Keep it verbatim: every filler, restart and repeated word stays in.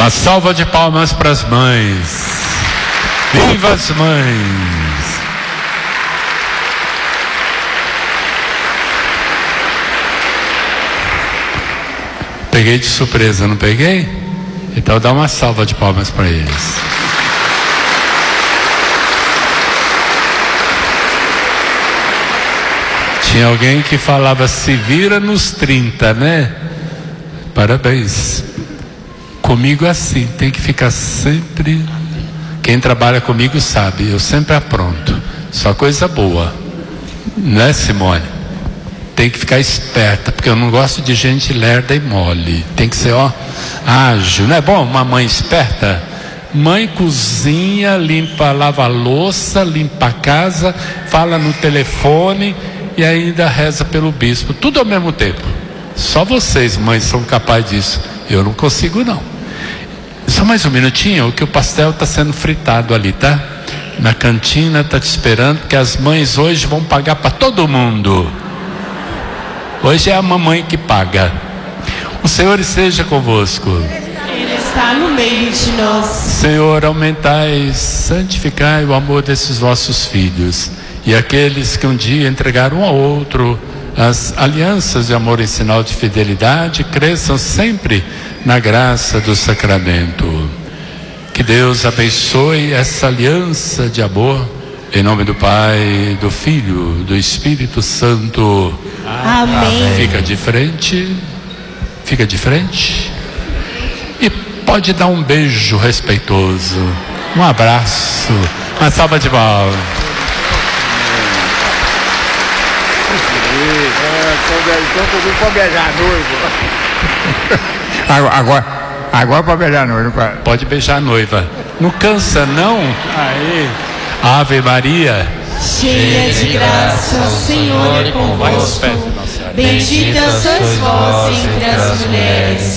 Uma salva de palmas para as mães. Viva as mães! Peguei de surpresa, não peguei? Então dá uma salva de palmas para eles. Tinha alguém que falava se vira nos trinta, né? Parabéns. Comigo é assim, tem que ficar sempre. Quem trabalha comigo sabe, eu sempre apronto. Só coisa boa, né, Simone? Tem que ficar esperta, porque eu não gosto de gente lerda e mole. Tem que ser, ó, ágil. Não é bom uma mãe esperta? Mãe cozinha, limpa, lava a louça, limpa a casa, fala no telefone e ainda reza pelo bispo. Tudo ao mesmo tempo. Só vocês, mães, são capazes disso. Eu não consigo, não. Só mais um minutinho, que o pastel está sendo fritado ali, tá? Na cantina, está te esperando, porque as mães hoje vão pagar para todo mundo. Hoje é a mamãe que paga. O Senhor esteja convosco. Ele está no meio de nós. Senhor, aumentai, santificai o amor desses vossos filhos, e aqueles que um dia entregaram um ao outro as alianças de amor em sinal de fidelidade, cresçam sempre na graça do sacramento. Que Deus abençoe essa aliança de amor, em nome do Pai, do Filho, do Espírito Santo. Amém. Fica de frente, fica de frente, e pode dar um beijo respeitoso, um abraço, uma salva de palmas. Então pode beijar a noiva. Agora, agora, agora pode beijar a noiva. Pode beijar a noiva. Não cansa, não? Aí. Ave Maria, cheia de graça, o Senhor é convosco. Bendita sois vós entre as mulheres.